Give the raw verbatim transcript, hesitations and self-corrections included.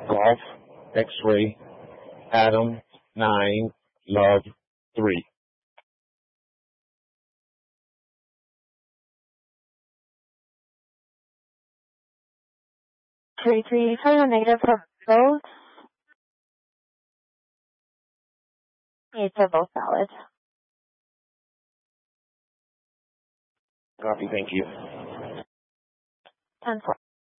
Golf, X-ray, Adam, nine, love, three. Three, three, total negative for both. Eights are both valid. Copy, thank you. ten four.